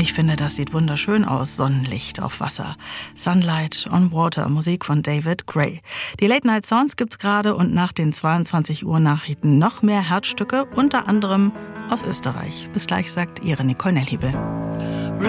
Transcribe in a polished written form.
Ich finde, das sieht wunderschön aus. Sonnenlicht auf Wasser. Sunlight on Water, Musik von David Gray. Die Late Night Sounds gibt's gerade und nach den 22 Uhr Nachrichten noch mehr Herzstücke, unter anderem aus Österreich. Bis gleich, sagt Ihre Nicole Nellhebel.